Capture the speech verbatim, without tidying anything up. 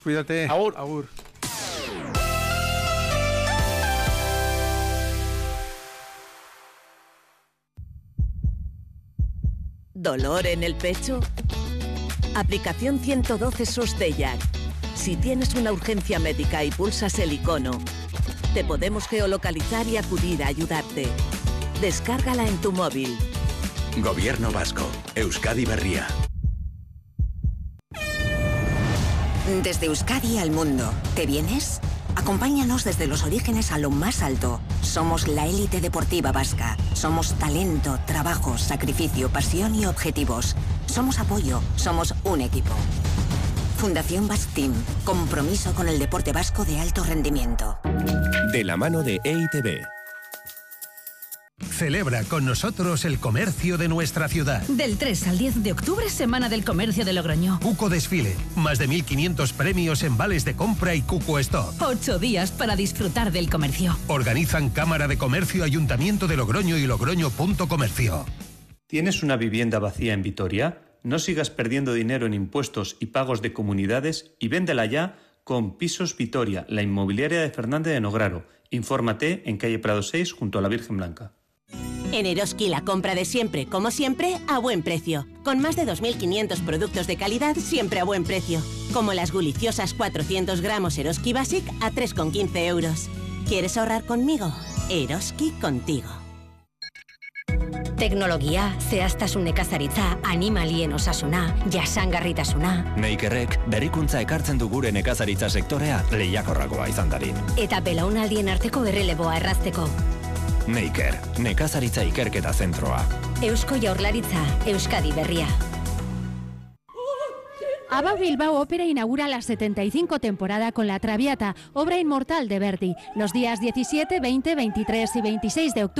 Cuídate. Agur. Agur. ¿Dolor en el pecho? Aplicación ciento doce SOS de Jack. Si tienes una urgencia médica y pulsas el icono, te podemos geolocalizar y acudir a ayudarte. Descárgala en tu móvil. Gobierno vasco. Euskadi Berria. Desde Euskadi al mundo. ¿Te vienes? Acompáñanos desde los orígenes a lo más alto. Somos la élite deportiva vasca. Somos talento, trabajo, sacrificio, pasión y objetivos. Somos apoyo. Somos un equipo. Fundación Basque Team. Compromiso con el deporte vasco de alto rendimiento. De la mano de E I T B. Celebra con nosotros el comercio de nuestra ciudad. Del tres al diez de octubre, Semana del Comercio de Logroño. Cuco Desfile, más de mil quinientos premios en vales de compra y Cuco Stop. Ocho días para disfrutar del comercio. Organizan Cámara de Comercio, Ayuntamiento de Logroño y Logroño punto comercio. ¿Tienes una vivienda vacía en Vitoria? No sigas perdiendo dinero en impuestos y pagos de comunidades y véndela ya con Pisos Vitoria, la inmobiliaria de Fernández de Nograro. Infórmate en calle Prado seis junto a la Virgen Blanca. En Eroski la compra de siempre, como siempre, a buen precio. Con más de dos mil quinientos productos de calidad, siempre a buen precio. Como las guliciosas cuatrocientos gramos Eroski Basic a tres con quince euros. ¿Quieres ahorrar conmigo? Eroski contigo. Teknologia, zehaztasun nekazaritza, animalien osasuna, jasangarritasuna. Neikerrek berrikuntza ekartzen du gure nekazaritza sektorea lehiakorragoa izan dadin. Eta belaunaldien arteko erreleboa errazteko. Neiker, nekazaritza ikerketa zentroa. Eusko Jaurlaritza, Euskadi Berria. ABBA Bilbao Ópera inaugura la setenta y cinco temporada con La Traviata, obra inmortal de Verdi, los días diecisiete, veinte, veintitrés y veintiséis de octubre.